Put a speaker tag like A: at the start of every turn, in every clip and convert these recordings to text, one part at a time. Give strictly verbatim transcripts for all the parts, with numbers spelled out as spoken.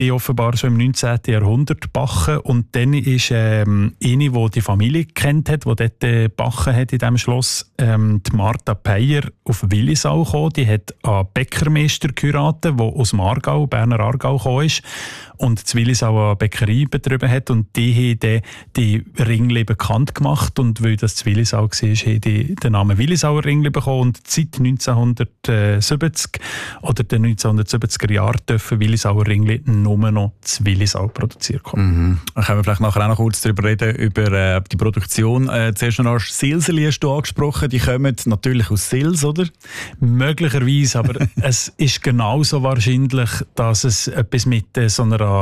A: die offenbar schon im neunzehnten Jahrhundert gebacken. Und dann ist ähm, eine, die die Familie kennt hat, die dort gebacken hat in diesem Schloss, ähm, die Martha Peyer auf Willisau gekommen. Die hat einen Bäckermeister geheiratet, der aus dem Aargau, Berner Aargau gekommen ist und zu Willisau eine Bäckerei betrieben hat. Und die haben die Ringli bekannt gemacht. Und weil das zu Willisau war, haben die den Namen Willisauer Ringli bekommen. Und seit neunzehnhundertsiebzig oder den neunzehnhundertsiebziger Jahren dürfen Willisauer Ringli nur noch zu Willisau produziert kommen.
B: Mhm. Dann können wir vielleicht nachher auch noch kurz darüber reden, über äh, die Produktion. Äh, zuerst noch Silseli hast du angesprochen. Die kommen natürlich aus Sils, oder?
A: Möglicherweise, aber es ist genauso wahrscheinlich, dass es etwas mit äh, so einer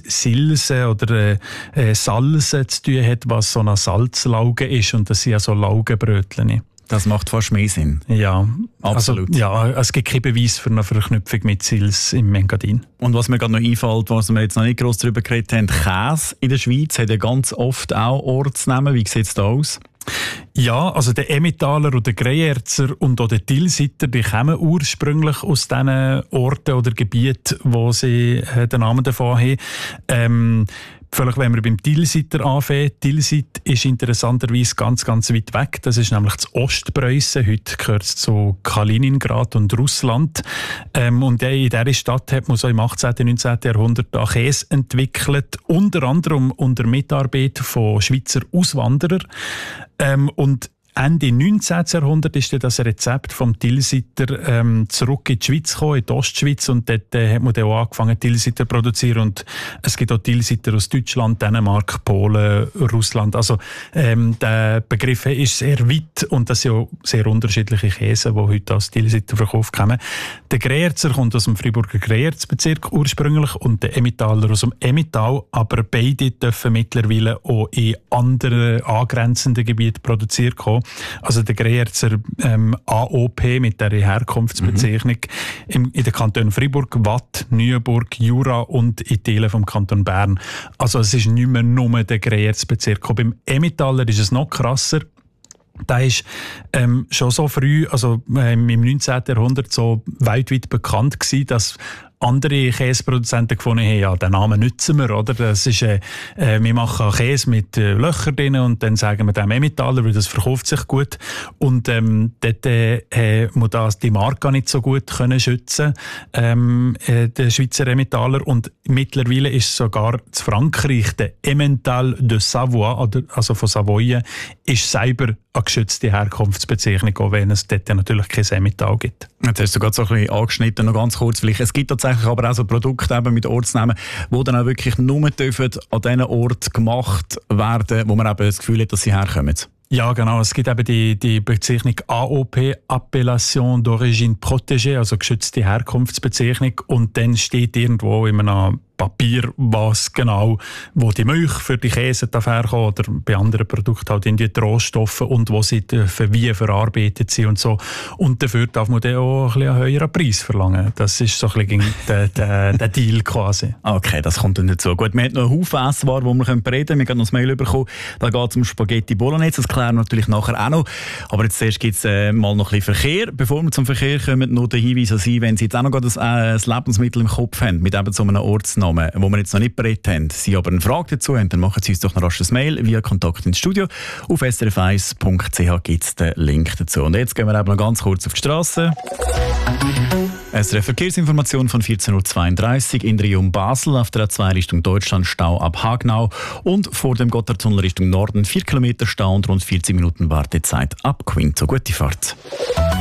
A: Silse oder äh, Salze zu tun hat, was so eine Salzlauge ist. Und das sind ja so Laugenbrötchen.
B: Das macht fast mehr Sinn.
A: Ja,
B: absolut.
A: Also, ja, es gibt keinen Beweis für eine Verknüpfung mit Sils im Engadin.
B: Und was mir gerade noch einfällt, was wir jetzt noch nicht gross darüber geredet haben, Käse in der Schweiz hat ja ganz oft auch Ortsnamen. Wie sieht es da aus?
A: Ja, also der Emmentaler und der Greyerzer und auch der Tilsiter, die kommen ursprünglich aus diesen Orten oder Gebieten, wo sie äh, den Namen davon haben. Ähm, Vielleicht, wenn wir beim Tilsiter anfangen. Tilsit ist interessanterweise ganz, ganz weit weg. Das ist nämlich das Ostpreußen. Heute gehört es zu Kaliningrad und Russland. Ähm, und in dieser Stadt hat man so im achtzehnten, neunzehnten Jahrhundert Käse entwickelt. Unter anderem unter Mitarbeit von Schweizer Auswanderern. Ähm, und Ende neunzehnten Jahrhundert ist dann das Rezept vom Tilsiter ähm, zurück in die Schweiz gekommen, in die Ostschweiz, und dort äh, hat man dann auch angefangen, Tilsiter zu produzieren. Und es gibt auch Tilsiter aus Deutschland, Dänemark, Polen, Russland. Also ähm, der Begriff ist sehr weit und das sind auch sehr unterschiedliche Käse, die heute als Tilsiter verkauft kommen. Der Greyerzer kommt aus dem Freiburger Greyerz-Bezirk ursprünglich und der Emmentaler aus dem Emmental, aber beide dürfen mittlerweile auch in anderen angrenzenden Gebieten produziert kommen. Also der Greyerzer ähm, A O P mit der Herkunftsbezeichnung mhm. im, in den Kantonen Freiburg, Waadt, Neuenburg, Jura und in Teilen vom Kanton Bern. Also es ist nicht mehr nur der Greyerz-Bezirk. Beim Emmentaler ist es noch krasser. Da ist ähm, schon so früh, also ähm, im neunzehnten Jahrhundert so weltweit bekannt gewesen, dass andere Käseproduzenten gefunden haben, ja, den Namen nutzen wir, oder? Das ist, äh, äh, wir machen Käse mit äh, Löchern drin und dann sagen wir dem Emmentaler, weil das verkauft sich gut. Und ähm, dort äh, muss das die Marke nicht so gut können schützen, ähm, äh, der Schweizer Emmentaler. Und mittlerweile ist sogar in Frankreich der Emmental de Savoie, oder, also von Savoyen, ist selber eine geschützte Herkunftsbezeichnung, auch wenn es dort natürlich kein Emmental gibt.
B: Jetzt hast du gerade so ein bisschen angeschnitten, noch ganz kurz vielleicht. Es gibt tatsächlich aber auch so Produkte eben mit Ortsnamen, die dann auch wirklich nur dürfen an diesen Ort gemacht werden, wo man eben das Gefühl hat, dass sie herkommen.
A: Ja, genau. Es gibt eben die, die Bezeichnung A O P, Appellation d'origine protégée, also geschützte Herkunftsbezeichnung. Und dann steht irgendwo in einem Papier, was genau, wo die Milch für die Käse herkommen oder bei anderen Produkten halt in die Rohstoffe und wo sie dürfen, wie verarbeitet sind und so. Und dafür darf man dann auch ein bisschen einen höheren Preis verlangen. Das ist so ein bisschen der, der, der Deal quasi.
B: Okay, das kommt dann dazu. Gut, wir haben noch einen Haufen Esswaren, die wir reden können. Wir haben noch ein Mail bekommen. Da geht es um Spaghetti Bolognese. Das klären wir natürlich nachher auch noch. Aber jetzt zuerst gibt es äh, mal noch ein bisschen Verkehr. Bevor wir zum Verkehr kommen, noch der Hinweis an Sie, wenn Sie jetzt auch noch das, äh, das Lebensmittel im Kopf haben, mit eben so einem Ortsnamen, wo wir jetzt noch nicht bereit haben, Sie aber eine Frage dazu haben, dann machen Sie uns doch noch rasch ein Mail via Kontakt ins Studio. Auf s r f eins punkt c h gibt es den Link dazu. Und jetzt gehen wir eben noch ganz kurz auf die Straße. S R F Verkehrsinformation von vierzehn Uhr zweiunddreißig in der Region Basel auf der A zwei Richtung Deutschland, Stau ab Hagenau und vor dem Gotthardtunnel Richtung Norden vier Kilometer Stau und rund vierzig Minuten Wartezeit ab Quinto. Gute Fahrt.